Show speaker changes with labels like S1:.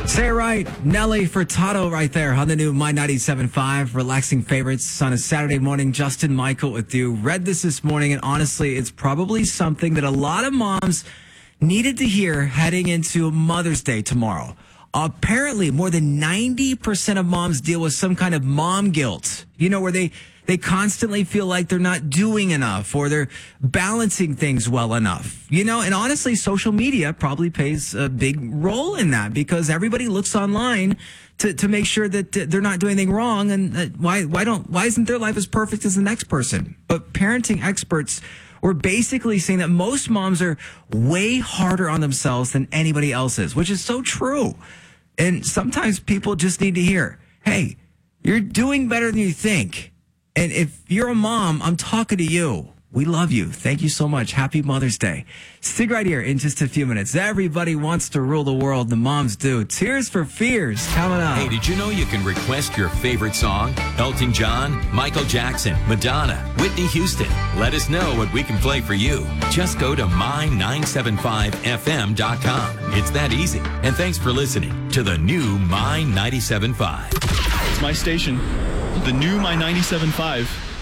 S1: Say it right. Nelly Furtado right there on the new My 97.5 Relaxing Favorites on a Saturday morning. Justin Michael with you. Read this morning, and honestly, it's probably something that a lot of moms needed to hear heading into Mother's Day tomorrow. Apparently, more than 90% of moms deal with some kind of mom guilt, where they constantly feel like they're not doing enough or they're balancing things well enough, and honestly, social media probably plays a big role in that because everybody looks online to make sure that they're not doing anything wrong. And why isn't their life as perfect as the next person? But parenting experts were basically saying that most moms are way harder on themselves than anybody else is, which is so true. And sometimes people just need to hear, hey, you're doing better than you think. And if you're a mom, I'm talking to you. We love you. Thank you so much. Happy Mother's Day. Stick right here in just a few minutes. Everybody wants to rule the world. The moms do. Tears for Fears coming up.
S2: Hey, did you know you can request your favorite song? Elton John, Michael Jackson, Madonna, Whitney Houston. Let us know what we can play for you. Just go to my975fm.com. It's that easy. And thanks for listening to the new My 97.5.
S3: It's my station. The new My 97.5.